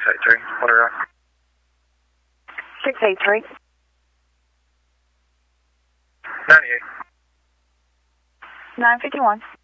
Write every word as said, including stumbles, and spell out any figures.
six eight three. What are you? six eight three. ninety-eight. nine fifty-one.